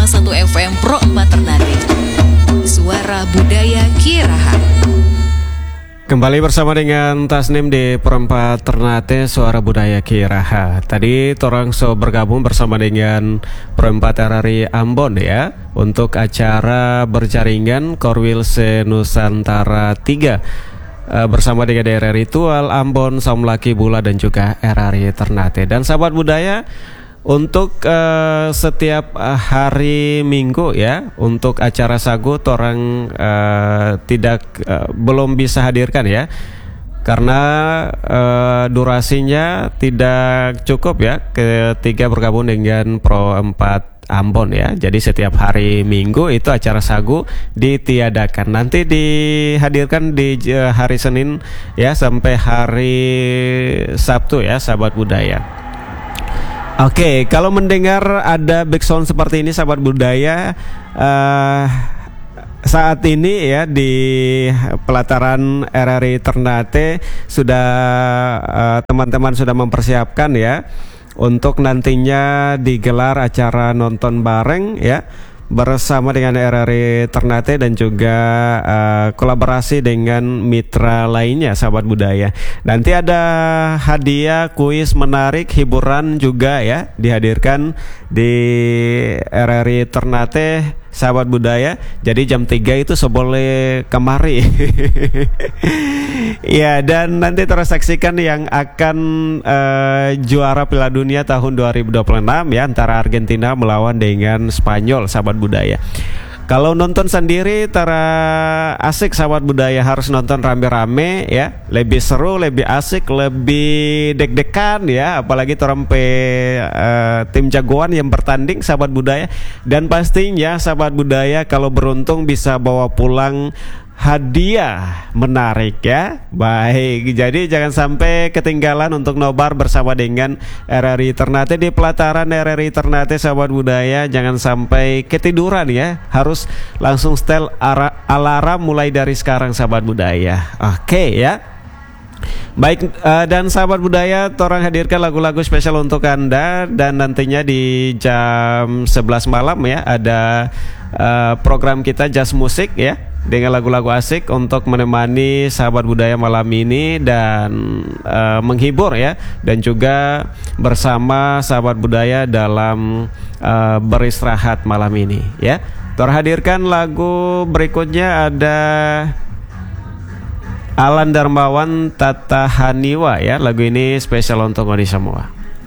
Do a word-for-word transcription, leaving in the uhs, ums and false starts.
satu F M Pro empat Ternate. Suara Budaya Kieraha. Kembali bersama dengan Tasnim di Perempat Ternate, Suara Budaya Kieraha. Tadi torang so bergabung bersama dengan Perempat R R I Ambon ya, untuk acara berjaringan Korwil Senusantara tiga uh, bersama dengan D R R I Tual, Ambon, Saumlaki, Bula dan juga R R I Ternate. Dan sahabat budaya, untuk uh, setiap uh, hari Minggu ya, untuk acara sagu orang uh, tidak uh, belum bisa hadirkan ya, karena uh, durasinya tidak cukup ya, ketika bergabung dengan Pro empat Ambon ya. Jadi setiap hari Minggu itu acara sagu ditiadakan. Nanti dihadirkan di uh, hari Senin ya sampai hari Sabtu ya, sahabat budaya. Oke, okay, kalau mendengar ada background seperti ini, sahabat budaya, uh, saat ini ya di pelataran R R I Ternate sudah uh, teman-teman sudah mempersiapkan ya untuk nantinya digelar acara nonton bareng ya, bersama dengan R R I Ternate dan juga uh, kolaborasi dengan mitra lainnya, sahabat budaya. Nanti ada hadiah, kuis menarik, hiburan juga ya dihadirkan di R R I Ternate, sahabat budaya. Jadi jam tiga itu seboleh kemari. Ya, dan nanti terus saksikan yang akan uh, juara Piala Dunia tahun dua ribu dua puluh enam ya, antara Argentina melawan dengan Spanyol, sahabat budaya. Kalau nonton sendiri tara asik, sahabat budaya, harus nonton rame-rame ya, lebih seru, lebih asik, lebih deg-degan ya, apalagi terempe uh, tim jagoan yang bertanding, sahabat budaya. Dan pastinya sahabat budaya kalau beruntung bisa bawa pulang hadiah menarik ya. Baik, jadi jangan sampai ketinggalan untuk nobar bersama dengan R R I Ternate di pelataran R R I Ternate, sahabat budaya. Jangan sampai ketiduran ya, harus langsung setel alarm mulai dari sekarang, sahabat budaya. Oke ya. Baik, uh, dan sahabat budaya, torang hadirkan lagu-lagu spesial untuk Anda. Dan nantinya di jam sebelas malam ya, ada uh, program kita Jazz Musik ya, dengan lagu-lagu asik untuk menemani sahabat budaya malam ini dan uh, menghibur ya, dan juga bersama sahabat budaya dalam uh, beristirahat malam ini ya. Terhadirkan lagu berikutnya ada Alan Darmawan, Tata Haniwa ya. Lagu ini spesial untuk Anda semua.